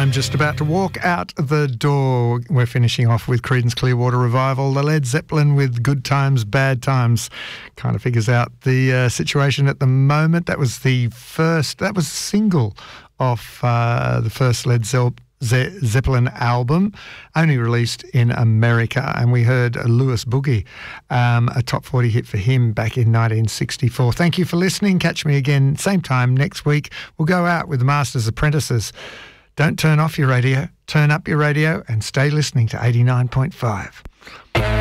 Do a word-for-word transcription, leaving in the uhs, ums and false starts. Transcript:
I'm just about to walk out the door. We're finishing off with Creedence Clearwater Revival, the Led Zeppelin with Good Times, Bad Times. Kind of figures out the uh, situation at the moment. That was the first, that was a single off uh, the first Led Zeppelin. Ze- Zeppelin album, only released in America, and we heard Louis Boogie, um, a top forty hit for him back in nineteen sixty-four. Thank you for listening. Catch me again same time next week. We'll go out with the Masters Apprentices. Don't turn off your radio, turn up your radio and stay listening to eighty-nine point five.